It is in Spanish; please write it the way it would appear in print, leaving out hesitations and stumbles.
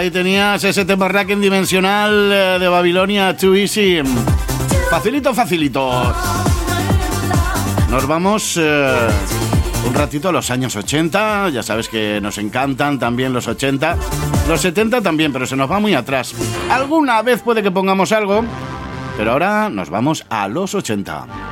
Ahí tenías ese tema racking dimensional de Babilonia, Too Easy. Facilito, facilito. Nos vamos un ratito a los años 80. Ya sabes que nos encantan también los 80. Los 70 también, pero se nos va muy atrás. Alguna vez puede que pongamos algo, pero ahora nos vamos a los 80.